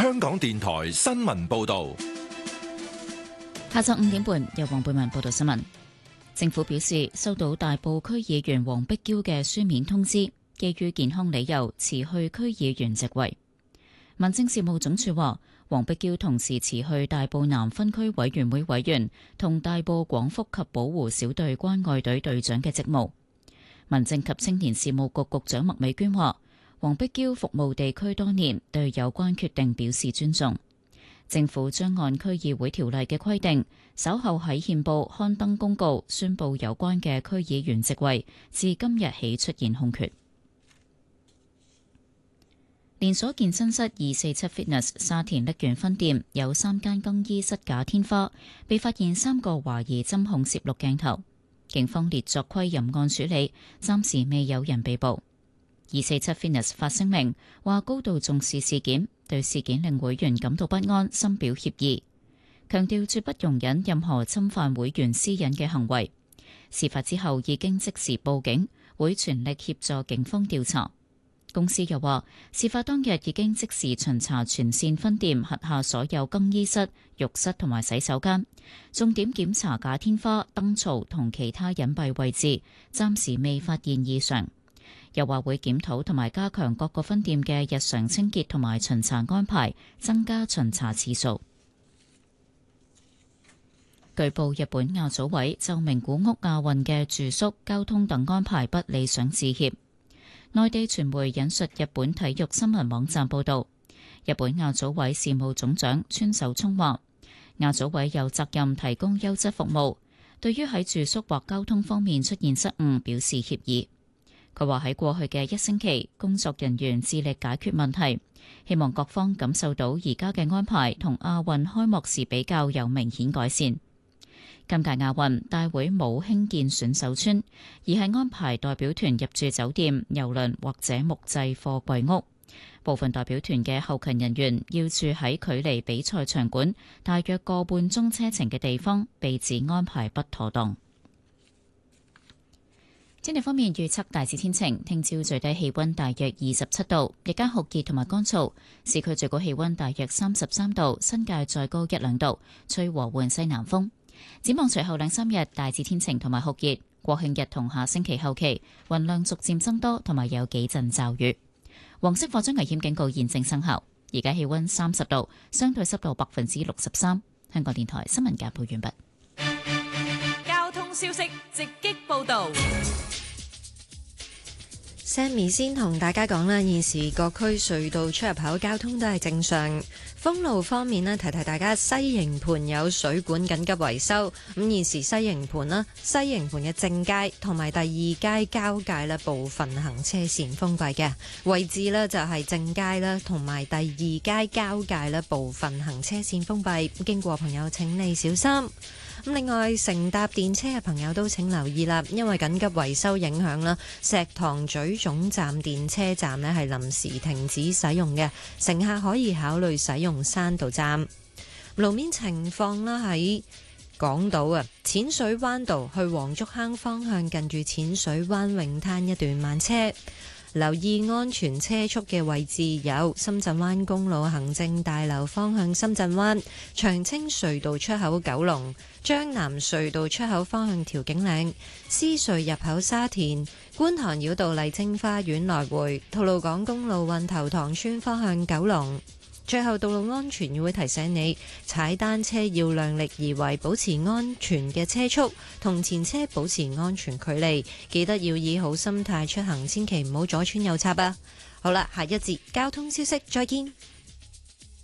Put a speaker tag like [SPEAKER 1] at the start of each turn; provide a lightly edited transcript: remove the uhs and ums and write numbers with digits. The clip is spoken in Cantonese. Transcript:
[SPEAKER 1] 香港電台新聞報道。
[SPEAKER 2] 下晝5點半，由黃貝文報道新聞。政府表示收到大埔區議員黃碧嬌嘅書面通知，基於健康理由辭去區議員職位。民政事務總署話，黃碧嬌同時辭去大埔南分區委員會委員同大埔廣福及保護小隊關愛隊隊長嘅職務。民政及青年事務局局長麥美娟話，黃碧嬌服務地區多年，對有關決定表示尊重。政府將按區議會條例嘅規定，稍後喺憲報刊登公告，宣布有關嘅區議員職位自今日起出現空缺。連鎖健身室247 Fitness 沙田瀝源分店有3間更衣室假天花，被發現3個懷疑針孔攝錄鏡頭，警方列作窺淫案處理，暫時未有人被捕。247 Fitness 發聲明話高度重視事件，對事件令會員感到不安，深表歉意，強調絕不容忍任何侵犯會員私隱嘅行為。事發之後已經即時報警，會全力協助警方調查。公司又話，事發當日已經即時巡查全線分店轄下所有更衣室、浴室同埋洗手間，重點檢查假天花、燈槽同其他隱蔽位置，暫時未發現異常。又話會檢討同埋加強各個分店嘅日常清潔同埋巡查安排，增加巡查次數。據報，日本亞組委就名古屋亞運嘅住宿、交通等安排不理想致歉。內地傳媒引述日本體育新聞網站報導，日本亞組委事務總長川守聰話，亞組委有責任提供優質服務，對於喺住宿或交通方面出現失誤表示歉意。佢話喺過去嘅1星期，工作人員致力解決問題，希望各方感受到而家嘅安排同亞運開幕時比較有明顯改善。今屆亞運大會冇興建選手村，而係安排代表團入住酒店、郵輪或者木製貨櫃屋。部分代表團嘅後勤人員要住喺距離比賽場館大約個半鐘車程嘅地方，被指安排不妥當。天氣方面預測大致天晴，聽朝最低氣溫大約27度，日間酷熱同埋乾燥，市區最高氣溫大約33度，新界再高1-2度，吹和緩西南風。展望隨後2-3日大致天晴同埋酷熱，國慶日同下星期後期雲量逐漸增多，同埋有幾陣驟雨。黃色火災危險警告現正生效。而家氣溫30度，相對濕度63%。香港電台新聞簡報完畢。
[SPEAKER 3] 交通消息直擊報道。
[SPEAKER 4] Sammy 先同大家講啦，現時各區隧道出入口交通都係正常。封路方面呢，提提大家，西營盤有水管緊急維修。咁現時西營盤啦，西營盤嘅正街同埋第二街交界呢，部分行車線封閉嘅位置呢，就係正街啦，同埋第二街交界呢，部分行車線封閉。經過朋友請你小心。咁另外，乘搭電車嘅朋友都請留意啦，因為緊急維修影響啦，石塘咀總站電車站呢係臨時停止使用嘅，乘客可以考慮使用山道站。路面情況啦，喺港島啊，淺水灣道去黃竹坑方向近住淺水灣泳灘一段慢車。留意安全車速嘅位置有深圳灣公路行政大樓方向深圳灣、長青隧道出口九龍、將南隧道出口方向調景嶺、獅隧入口沙田、觀塘繞道麗晶花園來回、吐露港公路運頭塘村方向九龍。最後，道路安全議會提醒你，踩單車要量力而為，保持安全嘅車速，同前車保持安全距離。記得要以好心態出行，千祈唔好左穿右插啊！好啦，下一節交通消息，再見。